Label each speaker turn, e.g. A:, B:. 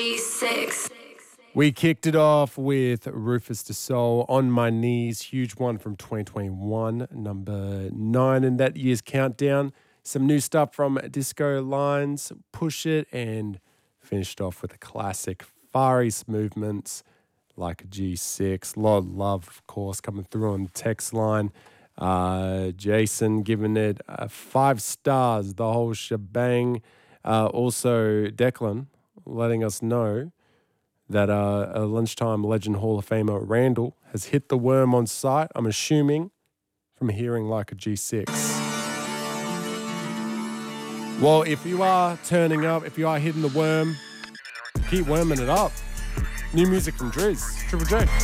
A: G6.
B: We kicked it off with Rufus Du Sol, On My Knees, huge one from 2021, number 9 in that year's countdown. Some new stuff from Disco Lines, Push It, and finished off with a classic, Far East Movements, like a G6. A lot of love, of course, coming through on the text line. Jason giving it 5 stars, the whole shebang. Also, Declan letting us know that a Lunchtime Legend Hall of Famer Randall has hit the worm on site, I'm assuming, from hearing like a G6. Well, if you are turning up, if you are hitting the worm, keep worming it up. New music from Driz, Triple J.